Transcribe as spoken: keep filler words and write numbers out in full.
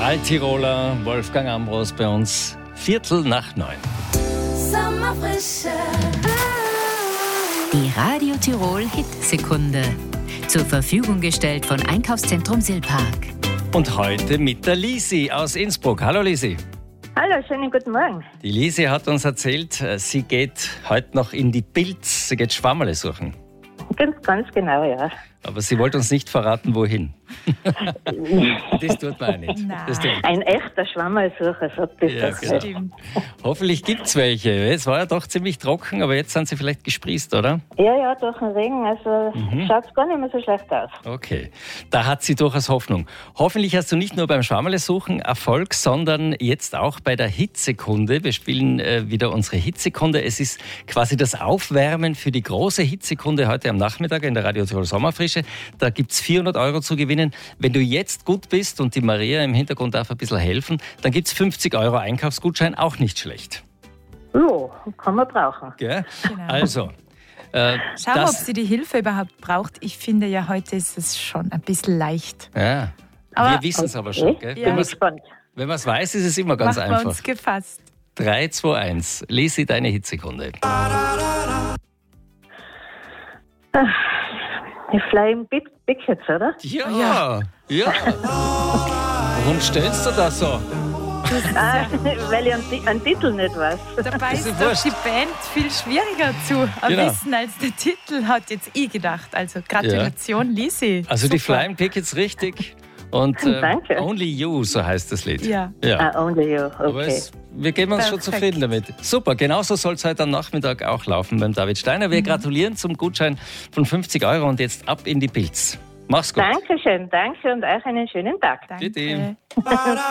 Alttiroler Wolfgang Ambros bei uns. Viertel nach neun. Sommerfrische. Die Radio Tirol Hitsekunde. Zur Verfügung gestellt von Einkaufszentrum Silpark. Und heute mit der Lisi aus Innsbruck. Hallo Lisi. Hallo, schönen guten Morgen. Die Lisi hat uns erzählt, sie geht heute noch in die Pilz. Sie geht Schwammerle suchen. Ganz, ganz genau, ja. Aber sie wollte uns nicht verraten, wohin. Das tut man auch nicht. Das tut Ein echter Schwammerlsucher, sagt das. Ja, das genau. stimmt. Hoffentlich gibt es welche. Es war ja doch ziemlich trocken, aber jetzt sind sie vielleicht gesprießt, oder? Ja, ja, durch den Regen, also mhm. schaut es gar nicht mehr so schlecht aus. Okay, da hat sie durchaus Hoffnung. Hoffentlich hast du nicht nur beim Schwammerle-Suchen Erfolg, sondern jetzt auch bei der Hitsekunde. Wir spielen äh, wieder unsere Hitsekunde. Es ist quasi das Aufwärmen für die große Hitsekunde heute am Nachmittag in der Radio Tirol Sommerfrische. Da gibt es vierhundert Euro zu gewinnen. Wenn du jetzt gut bist und die Maria im Hintergrund darf ein bisschen helfen, dann gibt es fünfzig Euro Einkaufsgutschein, auch nicht schlecht. Jo, kann man brauchen. Gell? Genau. Also, äh, Schauen wir, ob sie die Hilfe überhaupt braucht. Ich finde ja, heute ist es schon ein bisschen leicht. Ja, Aber- wir wissen es aber schon. Gell? Ja. Wenn Bin gespannt. man es weiß, ist es immer ganz Machen wir einfach. uns gefasst. drei, zwei, eins. Lesi deine Hitsekunde. Die Flying Bickets, oder? Ja, Ja. ja. Warum stellst du das so? Ah, weil ich einen, Ti- einen Titel nicht weiß. Dabei ist ist ja doch wurscht. die Band viel schwieriger zu Genau. erwissen als der Titel, hat jetzt ich gedacht. Also Gratulation, Lisi. Also die Super. Flying Pickets richtig. Und äh, Danke. Only You, so heißt das Lied. Ja. ja. Ah, only you, Aber okay. es, wir geben uns schon Perfekt. zufrieden damit. Super, genauso soll es heute am Nachmittag auch laufen beim David Steiner. Wir gratulieren zum Gutschein von fünfzig Euro und jetzt ab in die Pilz. Mach's gut. Dankeschön, danke und euch einen schönen Tag. Danke. Bitte.